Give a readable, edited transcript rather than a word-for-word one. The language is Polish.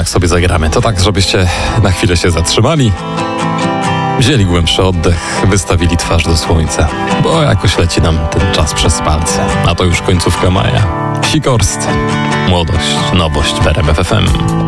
sobie zagramy. To tak, żebyście na chwilę się zatrzymali, wzięli głębszy oddech, wystawili twarz do słońca, bo jakoś leci nam ten czas przez palce. A to już końcówka maja. Sikorst, młodość, nowość w RMF FM.